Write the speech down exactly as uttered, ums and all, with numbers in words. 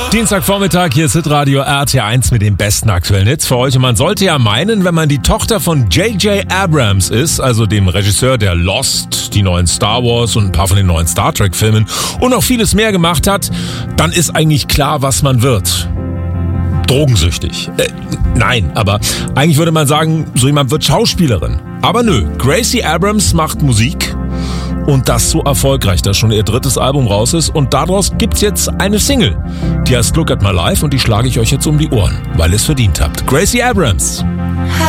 Dienstagvormittag, hier ist Hitradio R T eins mit den besten aktuellen Hits für euch. Und man sollte ja meinen, wenn man die Tochter von J J Abrams ist, also dem Regisseur der Lost, die neuen Star Wars und ein paar von den neuen Star Trek Filmen und noch vieles mehr gemacht hat, dann ist eigentlich klar, was man wird. Drogensüchtig. Äh, nein, aber eigentlich würde man sagen, so jemand wird Schauspielerin. Aber nö, Gracie Abrams macht Musik. Und das so erfolgreich, dass schon ihr drittes Album raus ist. Und daraus gibt's jetzt eine Single. Die heißt Look at My Life und die schlage ich euch jetzt um die Ohren, weil ihr es verdient habt. Gracie Abrams.